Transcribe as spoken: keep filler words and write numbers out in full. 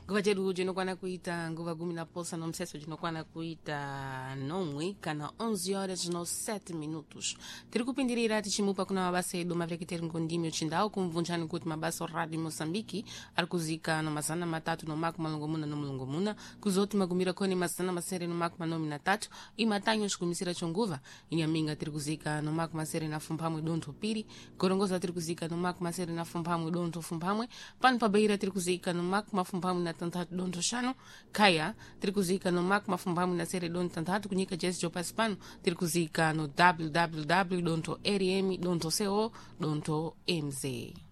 nguva chedu cinokwana kuita nguva kumi na posa no mseso cinokwana kuita nomwe kana onze horas no sete minutos. Tiri kupindirira tichimupa kuna mabasa edu maveketeri ngondimi uchindau kumvunjani kuti mabasa radio Mosambiki ari kuzika no mazana matatu no maku malongomuna no mulongomuna kuzoti magumira koni mazana masere no maku manomi na tatu imatanyo xikumisira chonguva inyaminga tiri kuzika no maku masere na fumphamwe dontho piri gorongoza tiri kuzika no maku masere na fumphamwe dontho fumphamwe pano pa Beira tiri kuzika no maku mafumphamwe na tantatu dontho xano kaya tiri kuzika no maku mafumphamwe na sere dontho tantatu kunyika jesi jopasi pano tiri kuzika no w w w ponto r m ponto co ponto m z.